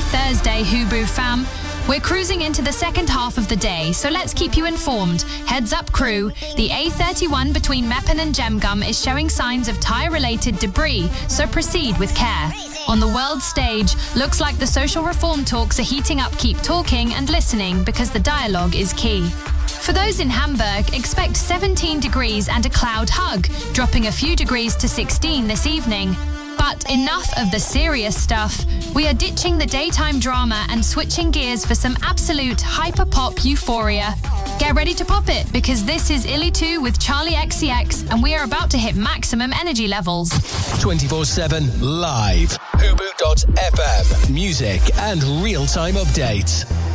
Thursday, Hubu fam. We're cruising into the second half of the day, so let's keep you informed. Heads up, crew. The A31 between Meppen and Gemgum is showing signs of tyre-related debris, so proceed with care. On the world stage, looks like the social reform talks are heating up. Keep talking and listening because the dialogue is key. For those in Hamburg, expect 17 degrees and a cloud hug, dropping a few degrees to 16 this evening. But enough of the serious stuff. We are ditching the daytime drama and switching gears for some absolute hyper-pop euphoria. Get ready to pop it, because this is Illy 2 with Charlie XCX, and we are about to hit maximum energy levels. 24/7 live. Hubu.fm. Music and real-time updates.